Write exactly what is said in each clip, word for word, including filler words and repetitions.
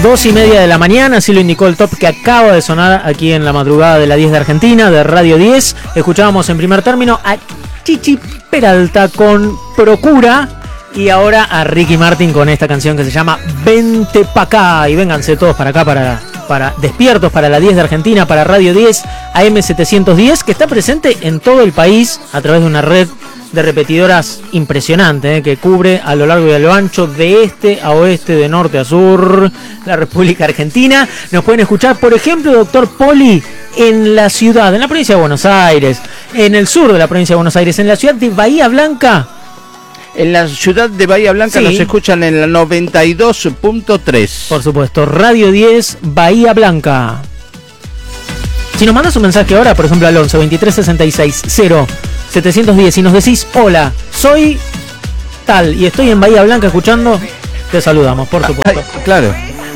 Dos y media de la mañana, así lo indicó el top que acaba de sonar aquí en la madrugada de la diez de Argentina, de Radio diez. Escuchábamos en primer término a Chichi Peralta con Procura y ahora a Ricky Martin con esta canción que se llama Vente pa' acá. Y vénganse todos para acá, para, para despiertos, para la diez de Argentina, para Radio diez A M setecientos diez, que está presente en todo el país a través de una red de repetidoras impresionante, eh, que cubre a lo largo y a lo ancho, de este a oeste, de norte a sur, la República Argentina. Nos pueden escuchar, por ejemplo, doctor Poli, en la ciudad, en la provincia de Buenos Aires, en el sur de la provincia de Buenos Aires, en la ciudad de Bahía Blanca. En la ciudad de Bahía Blanca sí. Nos escuchan en la noventa y dos punto tres. Por supuesto, Radio diez, Bahía Blanca. Si nos mandas un mensaje ahora, por ejemplo, al once veintitrés sesenta y seis cero setecientos diez y nos decís, hola, soy tal y estoy en Bahía Blanca escuchando, te saludamos, por supuesto. Ay, claro.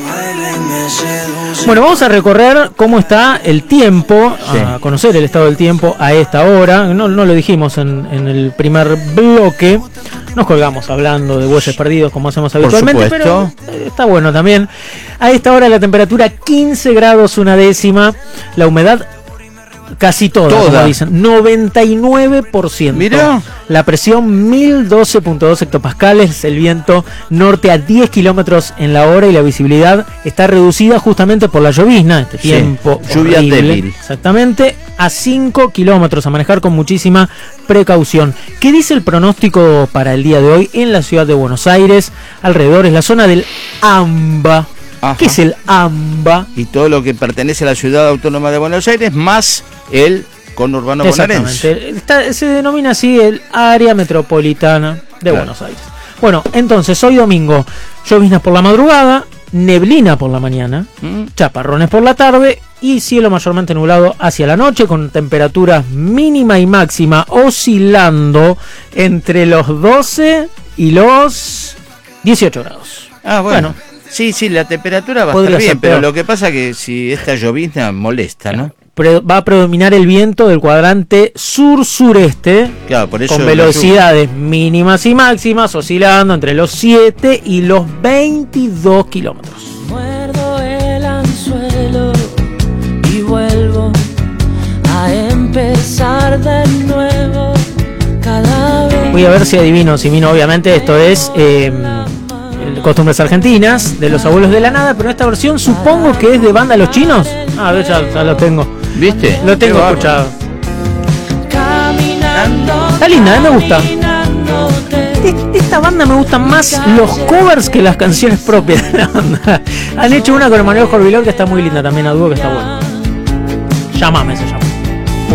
Bueno, vamos a recorrer cómo está el tiempo, sí. A conocer el estado del tiempo a esta hora. No, no lo dijimos en, en el primer bloque. Nos colgamos hablando de bueyes perdidos como hacemos habitualmente, pero está bueno también. A esta hora la temperatura quince grados una décima, la humedad casi toda, toda. Como dicen, noventa y nueve por ciento. Mira. La presión mil doce punto dos hectopascales, el viento norte a diez kilómetros en la hora y la visibilidad está reducida justamente por la llovizna, este sí. Tiempo lluvia horrible, débil. Exactamente, a cinco kilómetros, a manejar con muchísima precaución. ¿Qué dice el pronóstico para el día de hoy en la ciudad de Buenos Aires? Alrededor es la zona del AMBA. Ajá. ¿Qué es el AMBA? Y todo lo que pertenece a la Ciudad Autónoma de Buenos Aires, más el conurbano bonaerense. Exactamente. Se denomina así el área metropolitana de claro. Buenos Aires. Bueno, entonces, hoy domingo, lloviznas por la madrugada, neblina por la mañana, mm. chaparrones por la tarde y cielo mayormente nublado hacia la noche, con temperaturas mínima y máxima oscilando entre los doce y los dieciocho grados. Ah, bueno. bueno Sí, sí, la temperatura va a estar bien, pero lo que pasa que si esta llovizna molesta, ¿no? Va a predominar el viento del cuadrante sur-sureste, claro, por eso con velocidades mínimas y máximas oscilando entre los siete y los veintidós kilómetros. Muerdo el anzuelo y vuelvo a empezar de nuevo cada vez. Voy a ver si adivino, si vino, obviamente esto es... Eh, costumbres argentinas, de los abuelos de la nada, pero esta versión supongo que es de Banda Los Chinos. Ah, a ver, ya, ya lo tengo. ¿Viste? Lo tengo escuchado. Está linda, ¿eh? Me gusta. Esta banda me gustan más los covers que las canciones propias de la banda. Han hecho una con Emanuel Jorvilor que está muy linda también, a dúo que está buena. Llámame, se llama.